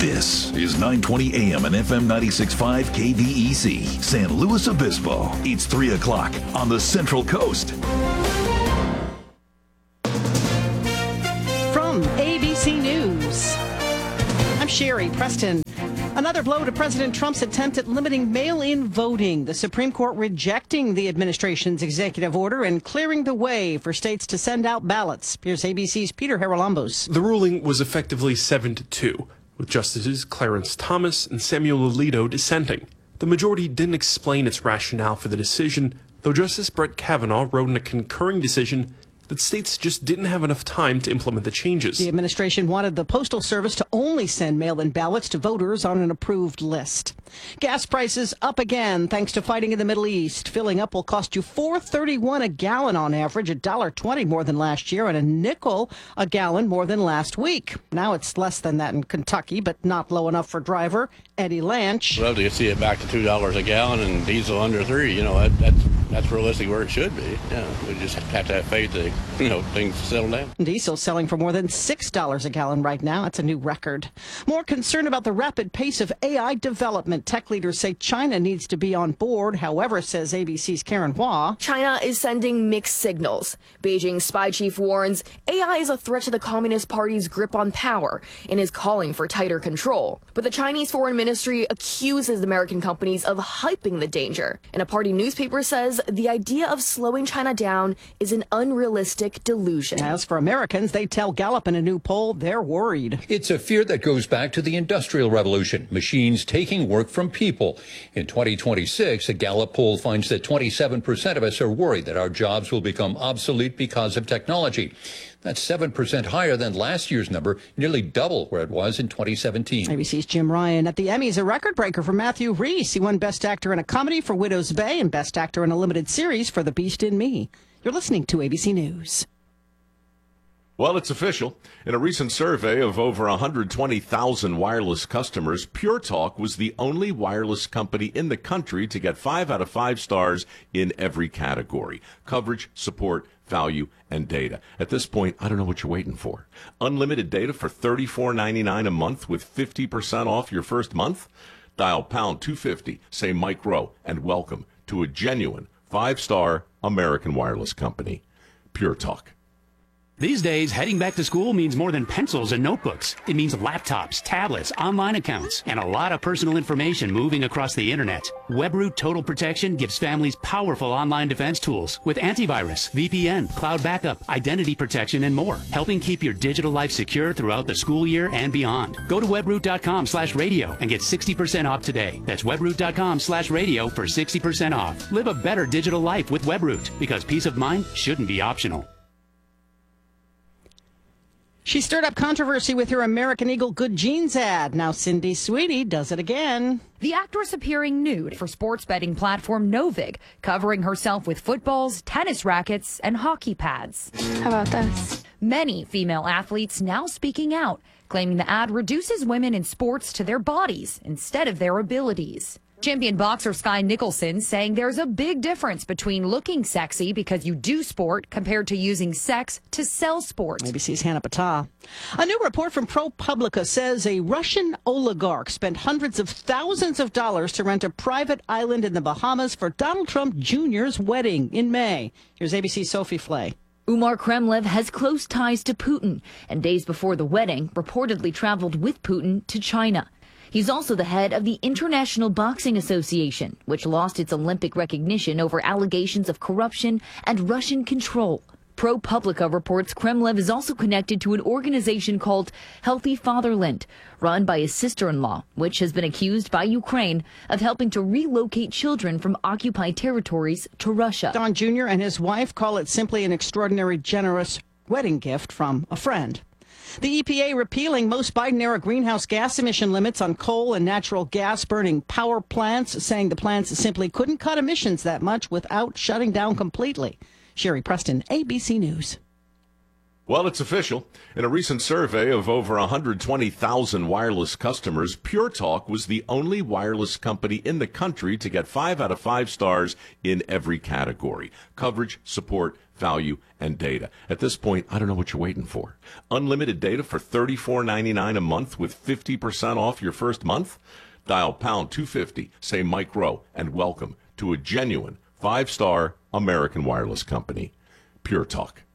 This is 920 AM and FM 96.5 KVEC, San Luis Obispo. It's 3 o'clock on the Central Coast. From ABC News, I'm Sherry Preston. Another blow to President Trump's attempt at limiting mail-in voting. The Supreme Court rejecting the administration's executive order and clearing the way for states to send out ballots. Here's ABC's Peter Haralambos. The ruling was effectively 7-2, with Justices Clarence Thomas and Samuel Alito dissenting. The majority didn't explain its rationale for the decision, though Justice Brett Kavanaugh wrote in a concurring decision that states just didn't have enough time to implement the changes. The administration wanted the Postal Service to only send mail-in ballots to voters on an approved list. Gas prices up again thanks to fighting in the Middle East. Filling up will cost you $4.31 a gallon on average, $1.20 more than last year, and a nickel a gallon more than last week. Now it's less than that in Kentucky, but not low enough for driver Eddie Lanch. I'd love to see it back to $2 a gallon and diesel under $3. You know, that's realistic where it should be. Yeah, we just have to have faith that, things settle down. Diesel selling for more than $6 a gallon right now. That's a new record. More concern about the rapid pace of AI development. Tech leaders say China needs to be on board. However, says ABC's Karen Hua, China is sending mixed signals. Beijing's spy chief warns AI is a threat to the Communist Party's grip on power and is calling for tighter control. But the Chinese Foreign Ministry accuses American companies of hyping the danger. And a party newspaper says the idea of slowing China down is an unrealistic delusion. As for Americans, they tell Gallup in a new poll they're worried. It's a fear that goes back to the Industrial Revolution, machines taking work from people. In 2026, a Gallup poll finds that 27% of us are worried that our jobs will become obsolete because of technology. That's 7% higher than last year's number, nearly double where it was in 2017. ABC's Jim Ryan. At the Emmys, a record breaker for Matthew Rhys. He won Best Actor in a Comedy for Widow's Bay and Best Actor in a Limited Series for The Beast in Me. You're listening to ABC News. Well, it's official. In a recent survey of over 120,000 wireless customers, Pure Talk was the only wireless company in the country to get 5 out of 5 stars in every category: coverage, support, value, and data. At this point, I don't know what you're waiting for. Unlimited data for $34.99 a month with 50% off your first month? Dial pound 250, say Mike Rowe, and welcome to a genuine 5-star American wireless company. Pure Talk. These days, heading back to school means more than pencils and notebooks. It means laptops, tablets, online accounts, and a lot of personal information moving across the internet. WebRoot Total Protection gives families powerful online defense tools with antivirus, VPN, cloud backup, identity protection, and more, helping keep your digital life secure throughout the school year and beyond. Go to webroot.com/radio and get 60% off today. That's webroot.com/radio for 60% off. Live a better digital life with WebRoot, because peace of mind shouldn't be optional. She stirred up controversy with her American Eagle Good Genes ad. Now Cindy Sweetie does it again. The actress appearing nude for sports betting platform Novig, covering herself with footballs, tennis rackets, and hockey pads. How about this? Many female athletes now speaking out, claiming the ad reduces women in sports to their bodies instead of their abilities. Champion boxer Sky Nicholson saying there's a big difference between looking sexy because you do sport compared to using sex to sell sport. ABC's Hannah Patah. A new report from ProPublica says a Russian oligarch spent hundreds of thousands of dollars to rent a private island in the Bahamas for Donald Trump Jr.'s wedding in May. Here's ABC's Sophie Flay. Umar Kremlev has close ties to Putin, and days before the wedding, reportedly traveled with Putin to China. He's also the head of the International Boxing Association, which lost its Olympic recognition over allegations of corruption and Russian control. ProPublica reports Kremlev is also connected to an organization called Healthy Fatherland, run by his sister-in-law, which has been accused by Ukraine of helping to relocate children from occupied territories to Russia. Don Jr. and his wife call it simply an extraordinary generous wedding gift from a friend. The EPA repealing most Biden-era greenhouse gas emission limits on coal and natural gas-burning power plants, saying the plants simply couldn't cut emissions that much without shutting down completely. Sherry Preston, ABC News. Well, it's official. In a recent survey of over 120,000 wireless customers, Pure Talk was the only wireless company in the country to get 5 out of 5 stars in every category: coverage, support, value, and data. At this point, I don't know what you're waiting for. Unlimited data for $34.99 a month with 50% off your first month? Dial pound 250, say Mike Rowe, and welcome to a genuine 5-star American wireless company. Pure Talk.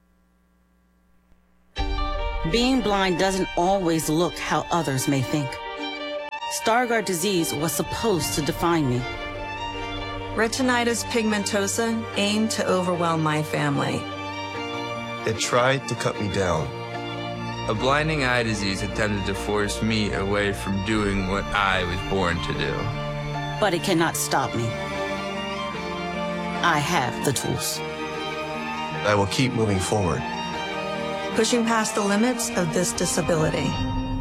Being blind doesn't always look how others may think. Stargardt disease was supposed to define me. Retinitis pigmentosa aimed to overwhelm my family. It tried to cut me down. A blinding eye disease attempted to force me away from doing what I was born to do. But it cannot stop me. I have the tools. I will keep moving forward. Pushing past the limits of this disability.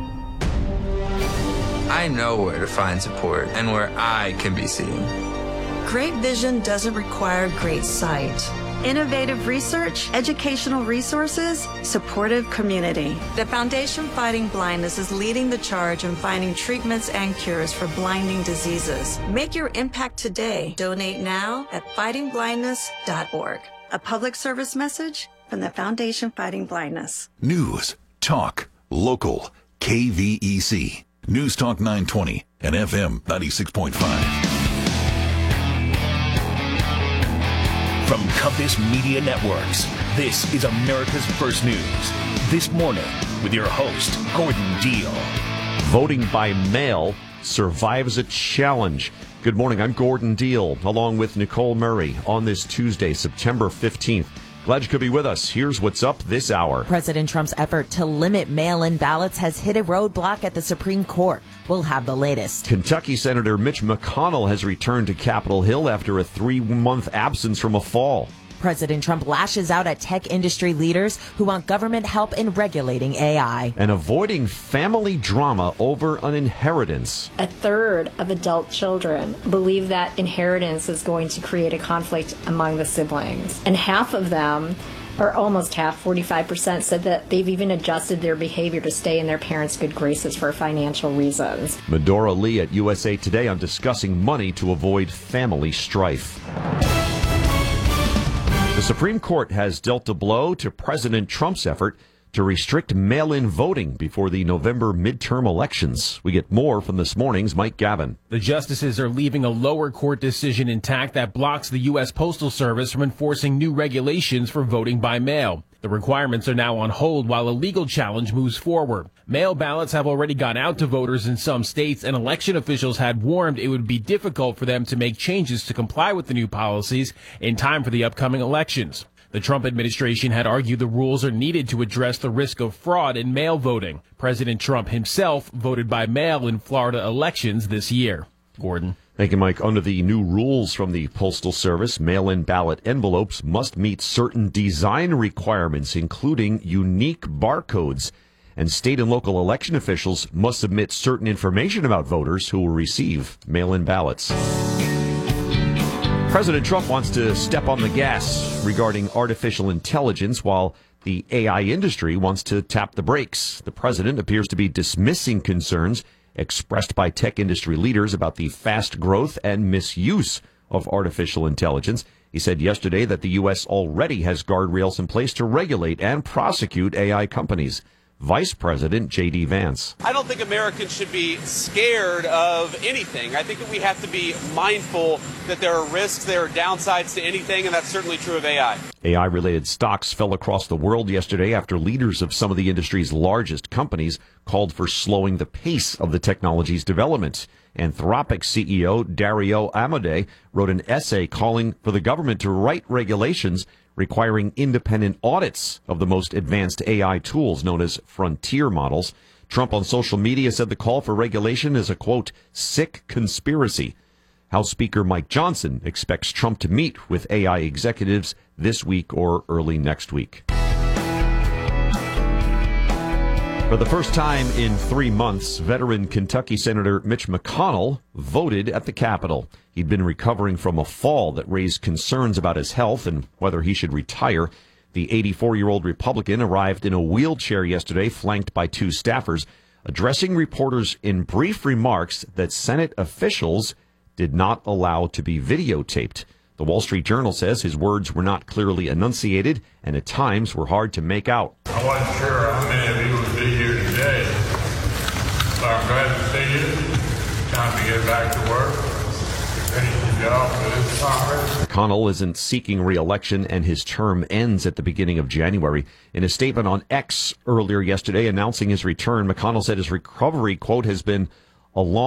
I know where to find support and where I can be seen. Great vision doesn't require great sight. Innovative research, educational resources, supportive community. The Foundation Fighting Blindness is leading the charge in finding treatments and cures for blinding diseases. Make your impact today. Donate now at fightingblindness.org. A public service message from the Foundation Fighting Blindness. News, talk, local, KVEC. News Talk 920 and FM 96.5. From Compass Media Networks, this is America's First News. This morning with your host, Gordon Deal. Voting by mail survives a challenge. Good morning, I'm Gordon Deal, along with Nicole Murray on this Tuesday, September 15th. Glad you could be with us. Here's what's up this hour. President Trump's effort to limit mail-in ballots has hit a roadblock at the Supreme Court. We'll have the latest. Kentucky Senator Mitch McConnell has returned to Capitol Hill after a 3-month absence from a fall. President Trump lashes out at tech industry leaders who want government help in regulating AI. And avoiding family drama over an inheritance. A third of adult children believe that inheritance is going to create a conflict among the siblings. And half of them, or almost half, 45%, said that they've even adjusted their behavior to stay in their parents' good graces for financial reasons. Medora Lee at USA Today on discussing money to avoid family strife. The Supreme Court has dealt a blow to President Trump's effort to restrict mail-in voting before the November midterm elections. We get more from this morning's Mike Gavin. The justices are leaving a lower court decision intact that blocks the U.S. Postal Service from enforcing new regulations for voting by mail. The requirements are now on hold while a legal challenge moves forward. Mail ballots have already gone out to voters in some states, and election officials had warned it would be difficult for them to make changes to comply with the new policies in time for the upcoming elections. The Trump administration had argued the rules are needed to address the risk of fraud in mail voting. President Trump himself voted by mail in Florida elections this year. Gordon. Thank you, Mike. Under the new rules from the Postal Service, mail-in ballot envelopes must meet certain design requirements, including unique barcodes. And state and local election officials must submit certain information about voters who will receive mail-in ballots. President Trump wants to step on the gas regarding artificial intelligence, while the AI industry wants to tap the brakes. The president appears to be dismissing concerns expressed by tech industry leaders about the fast growth and misuse of artificial intelligence. He said yesterday that the U.S. already has guardrails in place to regulate and prosecute AI companies. Vice President J.D. Vance. I don't think Americans should be scared of anything. I think that we have to be mindful that there are risks, there are downsides to anything, and that's certainly true of AI. AI-related stocks fell across the world yesterday after leaders of some of the industry's largest companies called for slowing the pace of the technology's development. Anthropic CEO Dario Amodei wrote an essay calling for the government to write regulations requiring independent audits of the most advanced AI tools known as frontier models. Trump on social media said the call for regulation is a, quote, sick conspiracy. House Speaker Mike Johnson expects Trump to meet with AI executives this week or early next week. For the first time in 3 months, veteran Kentucky Senator Mitch McConnell voted at the Capitol. He'd been recovering from a fall that raised concerns about his health and whether he should retire. The 84-year-old Republican arrived in a wheelchair yesterday, flanked by 2 staffers, addressing reporters in brief remarks that Senate officials did not allow to be videotaped. The Wall Street Journal says his words were not clearly enunciated and at times were hard to make out. I wasn't sure how many of you would be here today, but I'm glad to see you. Time to get back to work. Finish the job for this Congress. McConnell isn't seeking re-election and his term ends at the beginning of January. In a statement on X earlier yesterday announcing his return, McConnell said his recovery, quote, has been a long